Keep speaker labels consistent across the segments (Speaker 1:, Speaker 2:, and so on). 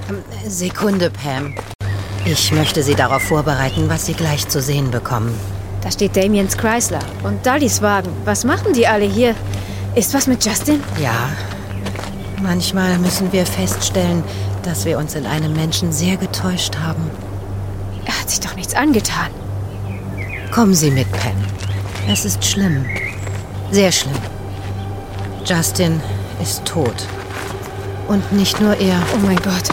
Speaker 1: Sekunde, Pam. Ich möchte Sie darauf vorbereiten, was Sie gleich zu sehen bekommen.
Speaker 2: Da steht Damiens Chrysler und Dullys Wagen. Was machen die alle hier? Ist was mit Justin?
Speaker 1: Ja. Manchmal müssen wir feststellen, dass wir uns in einem Menschen sehr getäuscht haben.
Speaker 2: Er hat sich doch nichts angetan.
Speaker 1: Kommen Sie mit, Pam. Es ist schlimm. Sehr schlimm. Justin ist tot. Und nicht nur er.
Speaker 2: Oh mein Gott.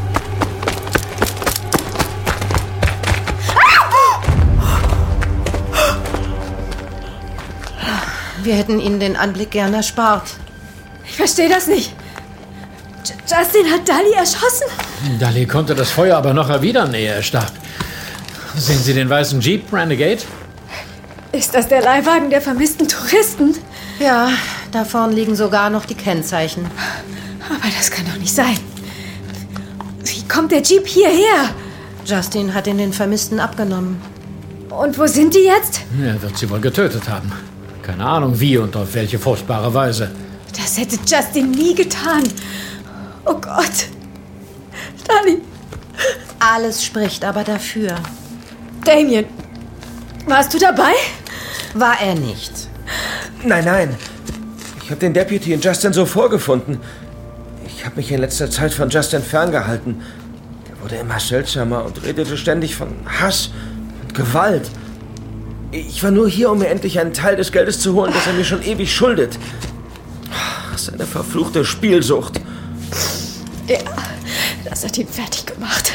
Speaker 1: Wir hätten Ihnen den Anblick gern erspart.
Speaker 2: Ich verstehe das nicht. Justin hat Dully erschossen?
Speaker 3: Dully konnte das Feuer aber noch erwidern, ehe er starb. Sehen Sie den weißen Jeep, Renegade?
Speaker 2: Ist das der Leihwagen der vermissten Touristen?
Speaker 1: Ja, da vorn liegen sogar noch die Kennzeichen.
Speaker 2: Aber das kann doch nicht sein. Wie kommt der Jeep hierher?
Speaker 1: Justin hat ihn den Vermissten abgenommen.
Speaker 2: Und wo sind die jetzt?
Speaker 3: Er wird sie wohl getötet haben. Keine Ahnung wie und auf welche furchtbare Weise.
Speaker 2: Das hätte Justin nie getan. Oh Gott. Dully.
Speaker 1: Alles spricht aber dafür.
Speaker 2: Damien, warst du dabei?
Speaker 1: War er nicht.
Speaker 4: Nein. Ich habe den Deputy in Justin so vorgefunden. Ich habe mich in letzter Zeit von Justin ferngehalten. Der wurde immer seltsamer und redete ständig von Hass und Gewalt. Ich war nur hier, um mir endlich einen Teil des Geldes zu holen, das er mir schon ewig schuldet. Seine verfluchte Spielsucht.
Speaker 2: Ja, das hat ihn fertig gemacht.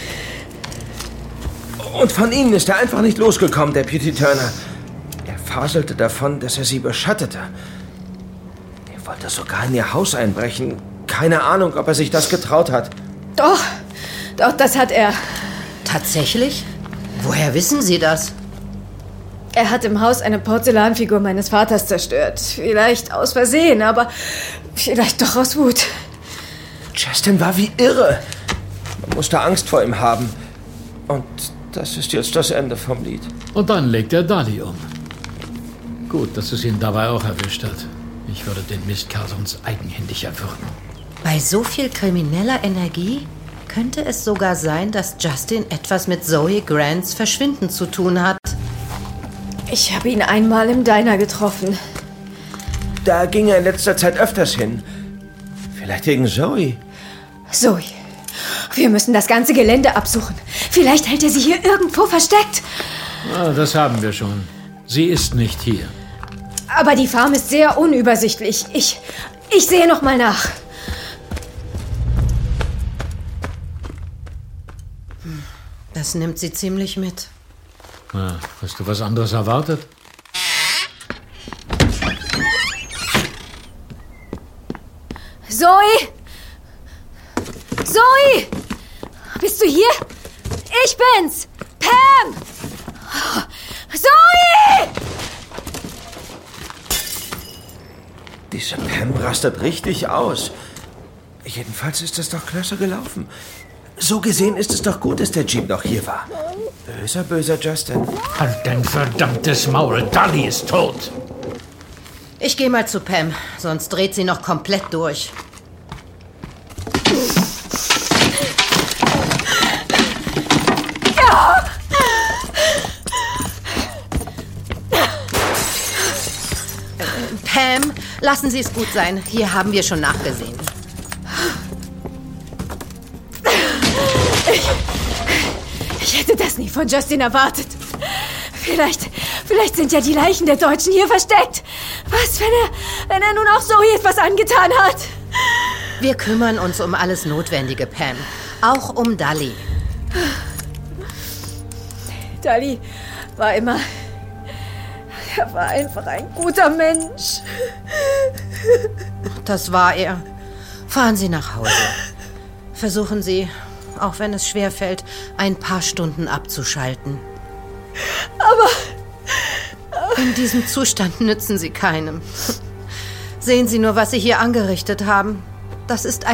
Speaker 4: Und von Ihnen ist er einfach nicht losgekommen, Deputy Turner. Er faselte davon, dass er sie beschattete. Er wollte sogar in ihr Haus einbrechen. Keine Ahnung, ob er sich das getraut hat.
Speaker 2: Doch, das hat er.
Speaker 1: Tatsächlich? Woher wissen Sie das?
Speaker 2: Er hat im Haus eine Porzellanfigur meines Vaters zerstört. Vielleicht aus Versehen, aber vielleicht doch aus Wut.
Speaker 4: Justin war wie irre. Man musste Angst vor ihm haben. Und das ist jetzt das Ende vom Lied.
Speaker 3: Und dann legt er Dully um. Gut, dass es ihn dabei auch erwischt hat. Ich würde den Mistkerl sonst eigenhändig erwürgen.
Speaker 1: Bei so viel krimineller Energie könnte es sogar sein, dass Justin etwas mit Zoe Grants Verschwinden zu tun hat.
Speaker 2: Ich habe ihn einmal im Diner getroffen.
Speaker 4: Da ging er in letzter Zeit öfters hin. Vielleicht wegen Zoe.
Speaker 2: Zoe, wir müssen das ganze Gelände absuchen. Vielleicht hält er sie hier irgendwo versteckt.
Speaker 3: Das haben wir schon. Sie ist nicht hier.
Speaker 2: Aber die Farm ist sehr unübersichtlich. Ich sehe noch mal nach.
Speaker 1: Das nimmt sie ziemlich mit.
Speaker 3: Na, hast du was anderes erwartet?
Speaker 2: Zoe! Zoe! Bist du hier? Ich bin's! Pam! Zoe!
Speaker 4: Diese Pam rastet richtig aus. Jedenfalls ist es doch klasse gelaufen. So gesehen ist es doch gut, dass der Jeep noch hier war. Böser Justin.
Speaker 3: Halt dein verdammtes Maul. Dully ist tot.
Speaker 1: Ich gehe mal zu Pam, sonst dreht sie noch komplett durch.
Speaker 2: Ja!
Speaker 1: Pam, lassen Sie es gut sein. Hier haben wir schon nachgesehen.
Speaker 2: Ich hätte das nie von Justin erwartet. Vielleicht sind ja die Leichen der Deutschen hier versteckt. Was, wenn er nun auch Zoe etwas angetan hat?
Speaker 1: Wir kümmern uns um alles Notwendige, Pam. Auch um Dully.
Speaker 2: Dully war immer... Er war einfach ein guter Mensch.
Speaker 1: Das war er. Fahren Sie nach Hause. Versuchen Sie, auch wenn es schwerfällt, ein paar Stunden abzuschalten.
Speaker 2: Aber...
Speaker 1: In diesem Zustand nützen Sie keinem. Sehen Sie nur, was Sie hier angerichtet haben. Das ist